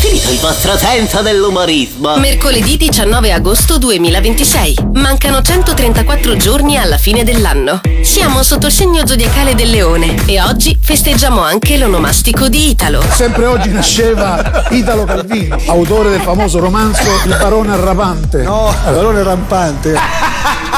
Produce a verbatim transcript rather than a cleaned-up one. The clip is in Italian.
finito il vostro senso dell'umorismo. Mercoledì diciannove agosto duemilaventisei. Mancano centotrentaquattro giorni alla fine dell'anno. Siamo sotto il segno zodiacale del Leone e oggi festeggiamo anche l'onomastico di Italo. Sempre oggi nasceva Italo Calvino, autore del famoso romanzo Il barone arrapante. No, il barone rampante.